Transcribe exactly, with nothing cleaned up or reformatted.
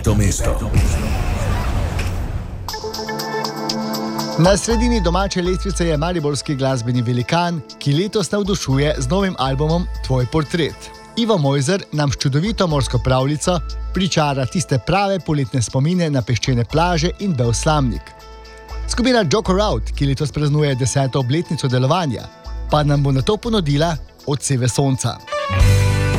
Peto mesto. Na sredini domače lestvice je mariborski glasbeni velikan, ki letos navdušuje z novim albumom Tvoj portret. Ivo Mojzer nam s čudovito morsko pravljico pričara tiste prave poletne spomine na peščene plaže in bel slamnik. Skupina Joker Out, ki letos praznuje deseto obletnico delovanja, pa nam bo na to ponudila Odseve sonca.